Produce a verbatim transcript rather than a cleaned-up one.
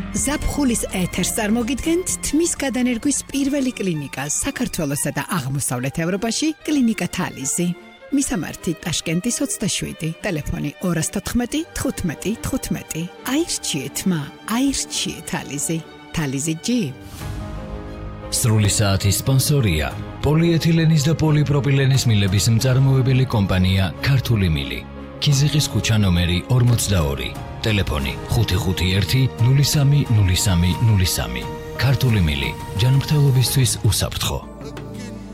ზაფხულის ეთერს წარმოგიდგენთ თმის გადანერგვის პირველი კლინიკა საქართველოსა და აღმოსავლეთ ევროპაში კლინიკა თალიზი. მისამართი ტაშკენტის ოცდაშვიდი, ტელეფონი ორას თოთხმეტი თხუთმეტი თხუთმეტი. აირჩიეთ მა, აირჩიეთ თალიზი. თალიზი ჯი. სრული საათის სპონსორია პოლიეთილენის და პოლიპროპილენის მილების მწარმოებელი კომპანია ქართული მილი. ქიზიყის ქუჩა ნომერი ორმოცდაორი. ტელეფონი ხუთი ხუთი ერთი ნული სამი ნული სამი ნული სამი. ქართული მილი ჯანმრთელობისთვის უსაფრთხო.